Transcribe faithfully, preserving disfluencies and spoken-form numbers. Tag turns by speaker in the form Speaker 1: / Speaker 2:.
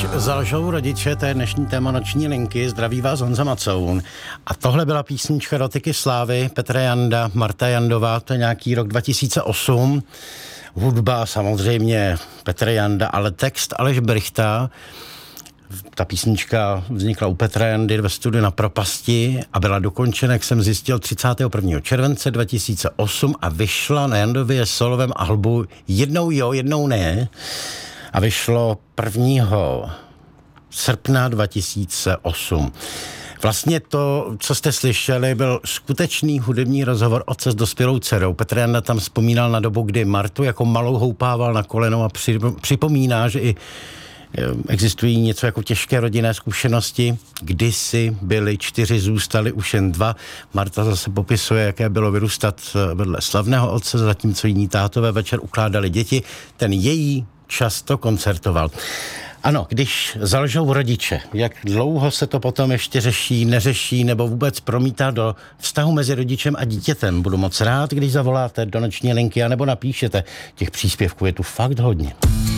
Speaker 1: Když zalžou rodiče, to je dnešní téma Noční linky, zdraví vás Honza Macoun. A tohle byla písnička Dotyky slávy, Petra Janda, Marta Jandová, to je nějaký rok dva tisíce osm. Hudba samozřejmě Petr Janda, ale text Aleš Brychta. Ta písnička vznikla u Petra Jandy ve studiu Na propasti a byla dokončena, jak jsem zjistil, třicátého prvního července dva tisíce osm a vyšla na Jandově solovém albu Jednou jo, jednou ne. A vyšlo prvního srpna dva tisíce osm. Vlastně to, co jste slyšeli, byl skutečný hudební rozhovor otce s dospělou dcerou. Petr Janda tam vzpomínal na dobu, kdy Martu jako malou houpával na koleno a při, připomíná, že i existují něco jako těžké rodinné zkušenosti. Kdysi byli čtyři, zůstali už jen dva. Marta zase popisuje, jaké bylo vyrůstat vedle slavného otce, zatímco jiní tátové večer ukládali děti. Ten její často koncertoval. Ano, když zalžou rodiče, jak dlouho se to potom ještě řeší, neřeší nebo vůbec promítá do vztahu mezi rodičem a dítětem. Budu moc rád, když zavoláte do Noční linky anebo napíšete. Těch příspěvků je tu fakt hodně.